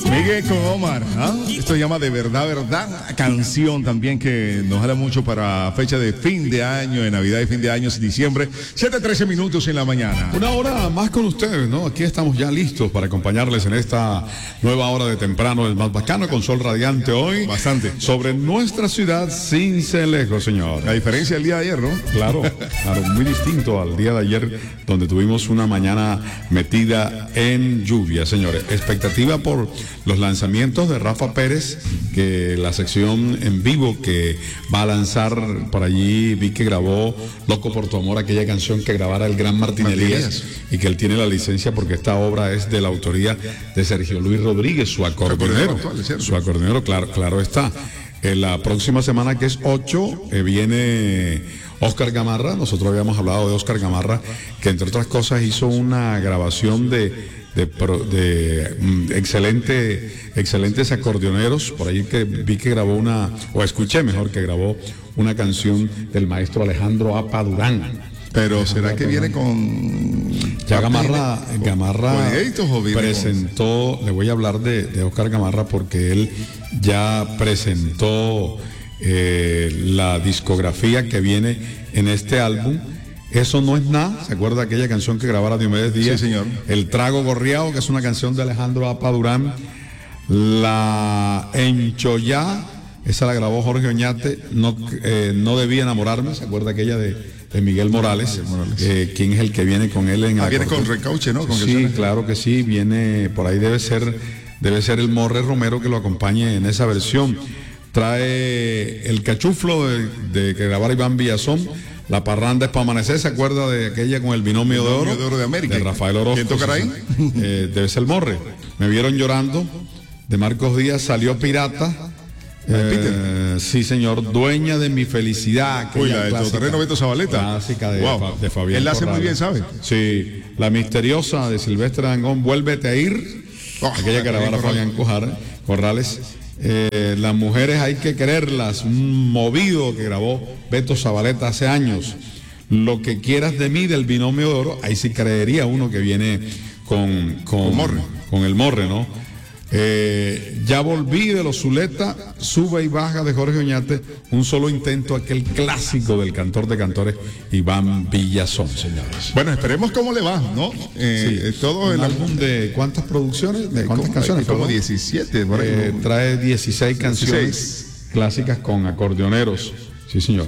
Miguel con Omar, ¿ah? Esto se llama De Verdad, Verdad, canción también que nos habla mucho para fecha de fin de año, de Navidad y fin de año, diciembre, 7:13 minutos en la mañana. Una hora más con ustedes, ¿no? Aquí estamos ya listos para acompañarles en esta nueva hora de temprano, el más bacano, con sol radiante hoy. Bastante. Sobre nuestra ciudad Sincelejo, señor. A diferencia del día de ayer, ¿no? Claro, muy distinto al día de ayer, donde tuvimos una mañana metida en lluvia, señores. Expectativa por los lanzamientos de Rafa Pérez, que la sección en vivo que va a lanzar por allí, vi que grabó Loco por tu amor, aquella canción que grabara el gran Martín Elías, y que él tiene la licencia porque esta obra es de la autoría de Sergio Luis Rodríguez, su acordeonero. Su acordeonero, claro está. En la próxima semana, que es 8, viene Oscar Gamarra. Nosotros habíamos hablado de Oscar Gamarra, que entre otras cosas hizo una grabación de excelentes acordeoneros. Por ahí que vi que grabó escuché mejor que grabó una canción del maestro Alejandro Apa Durán. Pero ¿será que viene con...? Ya Gamarra presentó, le voy a hablar de Oscar Gamarra porque él ya presentó la discografía que viene en este álbum. Eso no es nada. ¿Se acuerda aquella canción que grabara Diomedes Díaz? Sí, señor. El Trago Gorriao, que es una canción de Alejandro Apa Durán. La Enchollá, esa la grabó Jorge Oñate. No debía enamorarme. ¿Se acuerda aquella de Miguel Morales? ¿Quién es el que viene con él en viene con Recauche, ¿no? Sí, claro que sí. Viene por ahí, debe ser el Morre Romero que lo acompañe en esa versión. Trae el cachuflo de que grabara Iván Villazón. La parranda es para amanecer. ¿Se acuerda de aquella con el binomio de oro? De oro de América. De Rafael Orozco. ¿Quién tocará ahí? Debe ser el Morre. Me vieron llorando. De Marcos Díaz. Salió Pirata. Sí, señor. Dueña de mi felicidad. Uy, la del todoterreno Beto Zabaleta. Clásica de Fabián. Él la hace Corrales. muy bien, ¿sabe? Sí. La misteriosa de Silvestre Dangond. Vuélvete a ir. Aquella que grabara Fabián Corrales. Las mujeres hay que quererlas, un movido que grabó Beto Zabaleta hace años. Lo que quieras de mí, del binomio de oro. Ahí sí creería uno que viene con el Morre, ¿no? Ya volví de los Zuleta, Sube y Baja de Jorge Oñate, un solo intento, aquel clásico del cantor de cantores Iván Villazón, señores. Bueno, esperemos cómo le va, ¿no? Todo el álbum de ¿cuántas producciones? ¿De cuántas canciones? Como 17. Por ahí, ¿no? Trae 16 canciones clásicas con acordeoneros, sí señor.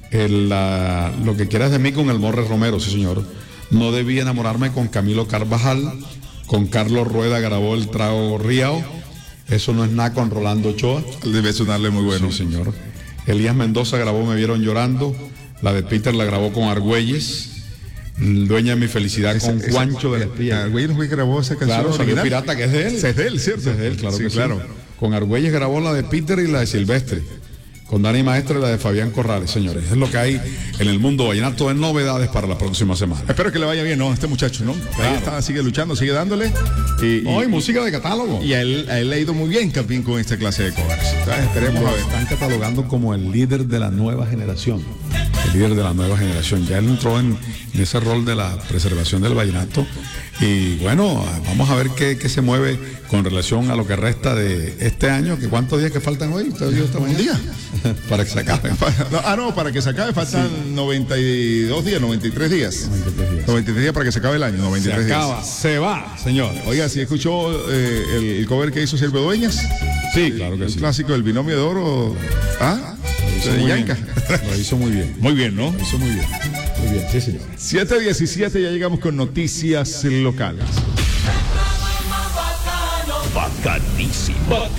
Lo que quieras de mí con el Morre Romero, sí señor. No debí enamorarme con Camilo Carvajal. Con Carlos Rueda grabó El Trago Gorriao. Eso no es nada con Rolando Ochoa. Debe sonarle muy bueno. Sí, señor. Elías Mendoza grabó Me Vieron Llorando. La de Peter la grabó con Argüelles. Dueña de mi felicidad con Juancho de la Espía. Argüelles fue que grabó esa canción. Claro, Salió Pirata, que es de él. Es de él, ¿cierto? Es de él, claro sí, que claro. Sí. Con Argüelles grabó la de Peter y la de Silvestre. Con Dani Maestre y la de Fabián Corrales, señores. Es lo que hay en el mundo vallenato de novedades para la próxima semana. Espero que le vaya bien, ¿no? A este muchacho, ¿no? Claro. Ahí está, sigue luchando, sigue dándole. Y música de catálogo. Y a él le ha ido muy bien también con esta clase de covers. Esperemos a ver. Están catalogando como el líder de la nueva generación. El líder de la nueva generación. Ya él entró en ese rol de la preservación del vallenato. Y bueno, vamos a ver qué se mueve con relación a lo que resta de este año. Que ¿cuántos días que faltan hoy? ¿Un día? Para que se acabe. Para que se acabe faltan 92 días, 93 días. 93 días para que se acabe el año, 93 días. Se acaba, se va, señor. Oiga, ¿sí escuchó el cover que hizo Silvio Dueñas? Sí, claro que sí. El clásico del binomio de oro. Lo hizo muy bien. Muy bien, ¿no? Lo hizo muy bien. Muy bien, sí, señor. 7:17, ya llegamos con noticias locales. Bacanísimo.